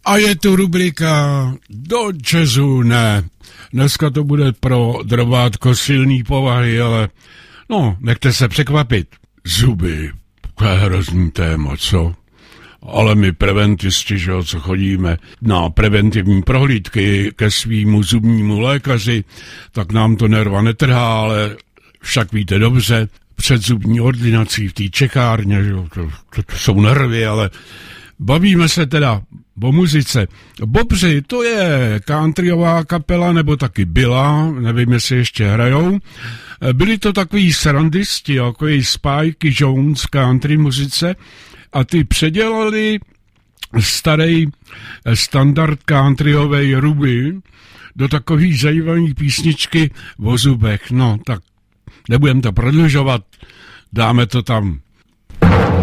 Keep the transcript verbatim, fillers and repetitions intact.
A je tu rubrika Do jazzu ne. Dneska to bude pro drobátko silný povahy, ale no, nechte se překvapit. Zuby, to je hrozný téma, co? Ale my preventisti, že jo, co chodíme na preventivní prohlídky ke svýmu zubnímu lékaři, tak nám to nerva netrhá, ale však víte dobře, před zubní ordinací v té čekárně, že jo, to, to, to jsou nervy, ale bavíme se teda o muzice. Bobři, to je countryová kapela, nebo taky byla, nevím, jestli ještě hrajou. Byli to takový srandisti, jako je Spike Jones country muzice, a ty předělali starý standard countryovej Ruby do takový zajímavý písničky o zubech. No, tak nebudem to prodlužovat, dáme to tam.